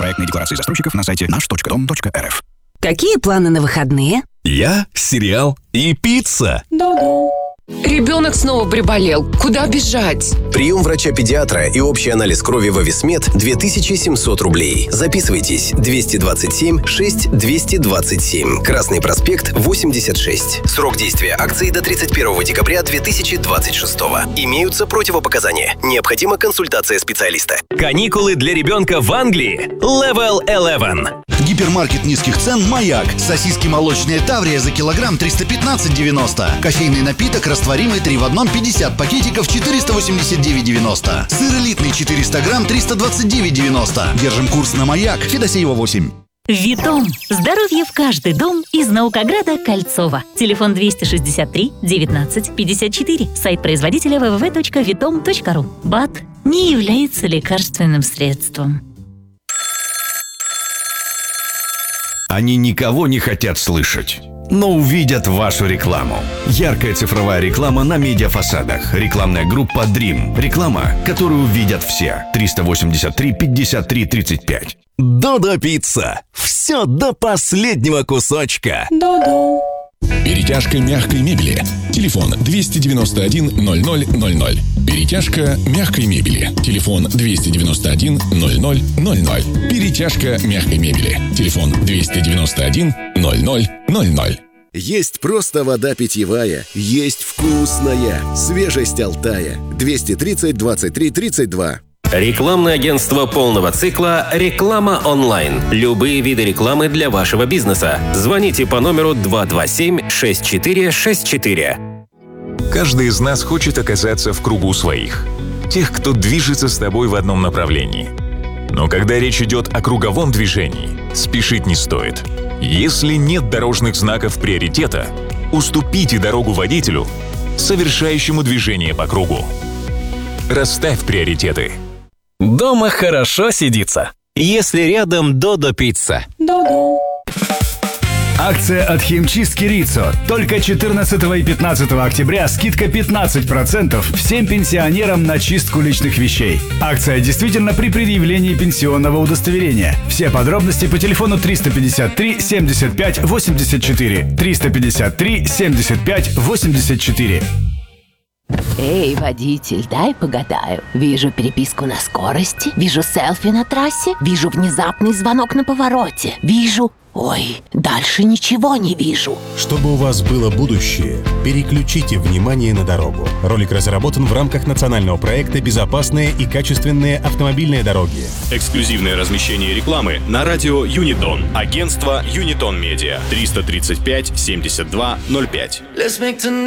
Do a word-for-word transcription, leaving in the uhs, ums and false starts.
Проектные декларации застройщиков на сайте наш точка дом точка эр эф. Какие планы на выходные? Я, сериал и пицца. Да-да. Ребенок снова приболел. Куда бежать? Прием врача-педиатра и общий анализ крови в Ависмед две тысячи семьсот рублей. Записывайтесь. двести двадцать семь шесть двести двадцать семь. Красный проспект, восемьдесят шесть. Срок действия акции до тридцать первого декабря две тысячи двадцать шестого. Имеются противопоказания. Необходима консультация специалиста. Каникулы для ребенка в Англии. Level eleven. Гипермаркет низких цен «Маяк». Сосиски молочные «Таврия» за килограмм триста пятнадцать девяносто. Кофейный напиток растворимый три в одном пятьдесят пакетиков четыреста восемьдесят девять девяносто. Сыр элитный четыреста грамм триста двадцать девять девяносто. Держим курс на «Маяк». Федосеева восемь. Витом. Здоровье в каждый дом из Наукограда Кольцова. Телефон двести шестьдесят три девятнадцать пятьдесят четыре. Сайт производителя дабл ю дабл ю дабл ю точка витом точка ру. БАД не является лекарственным средством. Они никого не хотят слышать, но увидят вашу рекламу. Яркая цифровая реклама на медиафасадах. Рекламная группа Dream. Реклама, которую увидят все. триста восемьдесят три пятьдесят три тридцать пять. Додо Пицца. Все до последнего кусочка. Да-да. Перетяжка мягкой мебели. Телефон двести девяносто один ноль ноль ноль ноль. Перетяжка мягкой мебели. Телефон двести девяносто один ноль ноль ноль ноль. Перетяжка мягкой мебели. Телефон двести девяносто один ноль ноль ноль ноль. Есть просто вода питьевая, есть вкусная, свежесть Алтая. двести тридцать двадцать три тридцать два. Рекламное агентство полного цикла «Реклама онлайн». Любые виды рекламы для вашего бизнеса. Звоните по номеру два два семь шесть четыре шесть четыре. Каждый из нас хочет оказаться в кругу своих. Тех, кто движется с тобой в одном направлении. Но когда речь идет о круговом движении, спешить не стоит. Если нет дорожных знаков приоритета, уступите дорогу водителю, совершающему движение по кругу. Расставь приоритеты. Дома хорошо сидится, если рядом Додо Пицца. Да-да. Акция от химчистки Риццо. Только четырнадцатого и пятнадцатого октября скидка пятнадцать процентов всем пенсионерам на чистку личных вещей. Акция действительно при предъявлении пенсионного удостоверения. Все подробности по телефону триста пятьдесят три семьдесят пять восемьдесят четыре. триста пятьдесят три семьдесят пять восемьдесят четыре. Эй, водитель, дай погадаю. Вижу переписку на скорости, вижу селфи на трассе, вижу внезапный звонок на повороте, вижу... Ой, дальше ничего не вижу. Чтобы у вас было будущее, переключите внимание на дорогу. Ролик разработан в рамках национального проекта «Безопасные и качественные автомобильные дороги». Эксклюзивное размещение рекламы на радио Юнитон. Агентство Юнитон Медиа. триста тридцать пять семьдесят два ноль пять.